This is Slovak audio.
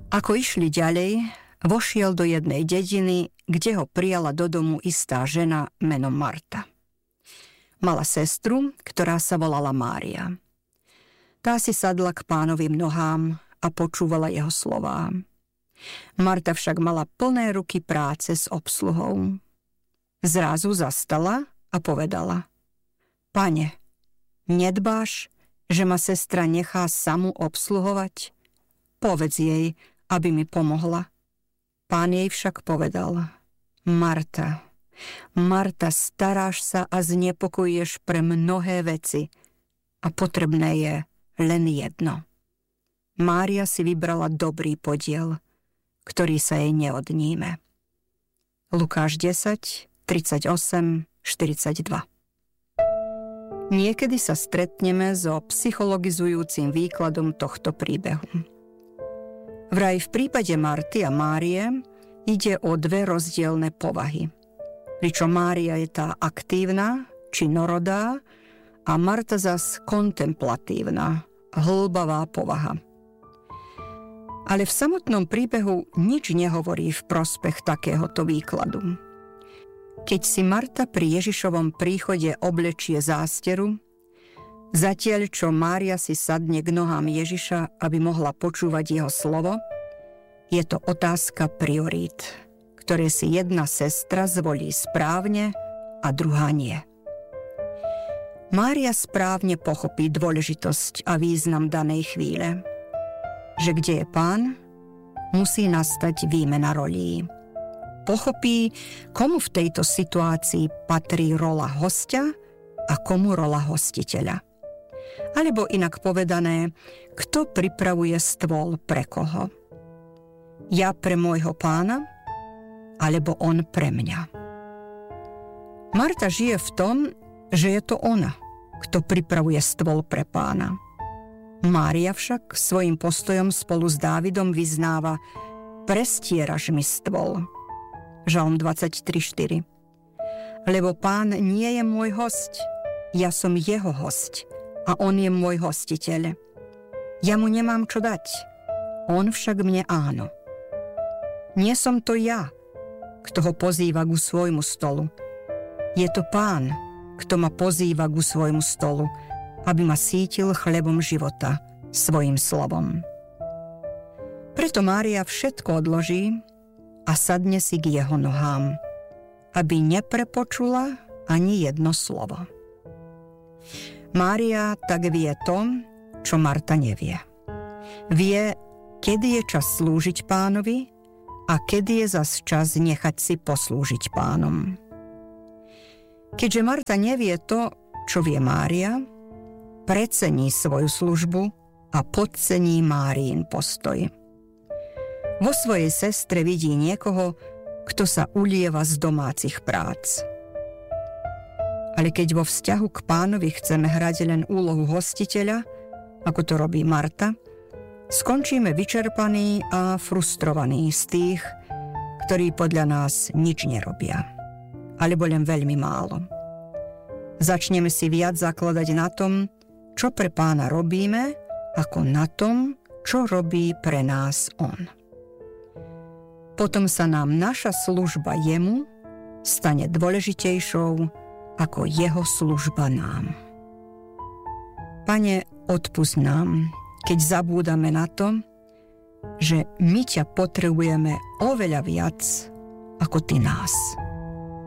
Ako išli ďalej, vošiel do jednej dediny, kde ho prijala do domu istá žena menom Marta. Mala sestru, ktorá sa volala Mária. Tá si sadla k Pánovým nohám a počúvala jeho slová. Marta však mala plné ruky práce s obsluhou. Zrazu zastala a povedala: Pane, nedbáš, že ma sestra nechá samu obsluhovať? Povedz jej, aby mi pomohla. Pán jej však povedal: Marta, Marta, staráš sa a znepokojuješ pre mnohé veci a potrebné je len jedno. Mária si vybrala dobrý podiel, ktorý sa jej neodníme. Lukáš 10, 38, 42. Niekedy sa stretneme so psychologizujúcim výkladom tohto príbehu. Vraj v prípade Marty a Márie ide o dve rozdielne povahy. Pričom Mária je tá aktívna, činorodá, a Marta zas kontemplatívna, hlbavá povaha. Ale v samotnom príbehu nič nehovorí v prospech takéhoto výkladu. Keď si Marta pri Ježišovom príchode oblečie zásteru, zatiaľ čo Mária si sadne k nohám Ježiša, aby mohla počúvať jeho slovo, je to otázka priorít, ktoré si jedna sestra zvolí správne a druhá nie. Mária správne pochopí dôležitosť a význam danej chvíle, že kde je Pán, musí nastať výmena rolí. Pochopí, komu v tejto situácii patrí rola hostia a komu rola hostiteľa. Alebo inak povedané, kto pripravuje stôl pre koho. Ja pre môjho Pána, alebo on pre mňa. Marta žije v tom, že je to ona, kto pripravuje stôl pre Pána. Mária však svojim postojom spolu s Dávidom vyznáva: prestieraš mi stôl. Žalm 23:4. Lebo Pán nie je môj hosť, ja som jeho hosť a on je môj hostiteľ. Ja mu nemám čo dať, on však mne áno. Nie som to ja, kto ho pozýva ku svojmu stolu. Je to Pán, kto ma pozýva ku svojmu stolu, aby ma sítil chlebom života svojim slovom. Preto Mária všetko odloží a sadne si k jeho nohám, aby neprepočula ani jedno slovo. Mária tak vie to, čo Marta nevie. Vie, kedy je čas slúžiť Pánovi a kedy je zas čas nechať si poslúžiť Pánom. Keďže Marta nevie to, čo vie Mária, precení svoju službu a podcení Máriin postoj. Vo svojej sestre vidí niekoho, kto sa ulieva z domácich prác. Ale keď vo vzťahu k Pánovi chceme hrať len úlohu hostiteľa, ako to robí Marta, skončíme vyčerpaní a frustrovaní z tých, ktorí podľa nás nič nerobia, alebo len veľmi málo. Začneme si viac zakladať na tom, čo pre Pána robíme, ako na tom, čo robí pre nás on. Potom sa nám naša služba jemu stane dôležitejšou ako jeho služba nám. Pane, odpusť nám, keď zabúdame na to, že my ťa potrebujeme oveľa viac ako ty nás.